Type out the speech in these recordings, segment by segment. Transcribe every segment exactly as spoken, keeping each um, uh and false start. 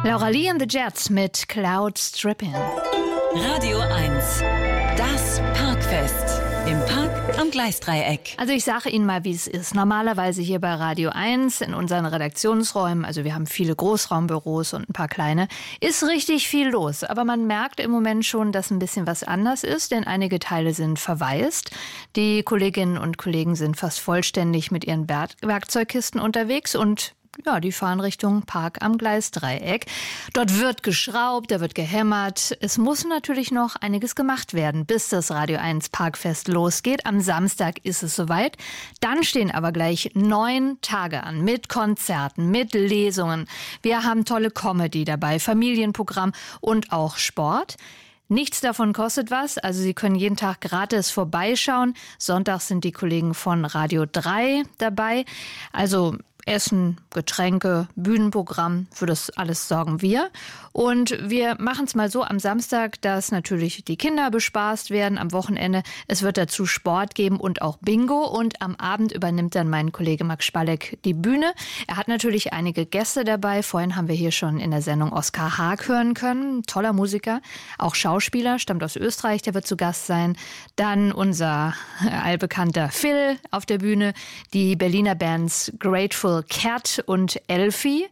Laura Lee and the Jets mit Cloud Stripping. Radio eins, das Parkfest. Im Park am Gleisdreieck. Also ich sage Ihnen mal, wie es ist. Normalerweise hier bei Radio eins in unseren Redaktionsräumen, also wir haben viele Großraumbüros und ein paar kleine, ist richtig viel los. Aber man merkt im Moment schon, dass ein bisschen was anders ist, denn einige Teile sind verwaist. Die Kolleginnen und Kollegen sind fast vollständig mit ihren Werk- Werkzeugkisten unterwegs und ja, die fahren Richtung Park am Gleisdreieck. Dort wird geschraubt, da wird gehämmert. Es muss natürlich noch einiges gemacht werden, bis das Radio eins Parkfest losgeht. Am Samstag ist es soweit. Dann stehen aber gleich neun Tage an mit Konzerten, mit Lesungen. Wir haben tolle Comedy dabei, Familienprogramm und auch Sport. Nichts davon kostet was, also Sie können jeden Tag gratis vorbeischauen. Sonntags sind die Kollegen von Radio drei dabei. Also Essen, Getränke, Bühnenprogramm, für das alles sorgen wir. Und wir machen es mal so am Samstag, dass natürlich die Kinder bespaßt werden am Wochenende. Es wird dazu Sport geben und auch Bingo. Und am Abend übernimmt dann mein Kollege Max Spalleck die Bühne. Er hat natürlich einige Gäste dabei. Vorhin haben wir hier schon in der Sendung Oskar Haag hören können. Toller Musiker, auch Schauspieler, stammt aus Österreich, der wird zu Gast sein. Dann unser allbekannter Phil auf der Bühne, die Berliner Bands Grateful Cat und Elfie.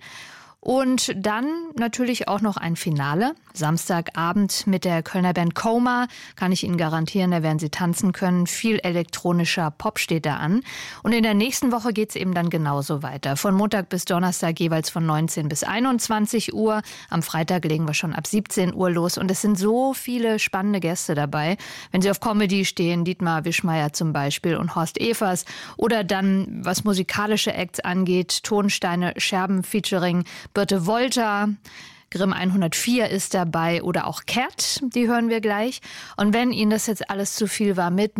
Und dann natürlich auch noch ein Finale. Samstagabend mit der Kölner Band Coma. Kann ich Ihnen garantieren, da werden Sie tanzen können. Viel elektronischer Pop steht da an. Und in der nächsten Woche geht es eben dann genauso weiter. Von Montag bis Donnerstag jeweils von neunzehn bis einundzwanzig Uhr. Am Freitag legen wir schon ab siebzehn Uhr los. Und es sind so viele spannende Gäste dabei. Wenn Sie auf Comedy stehen, Dietmar Wischmeier zum Beispiel und Horst Evers. Oder dann, was musikalische Acts angeht, Tonsteine, Scherben featuring Birte Wolter, Grimm hundertvier ist dabei oder auch Cat, die hören wir gleich. Und wenn Ihnen das jetzt alles zu viel war mit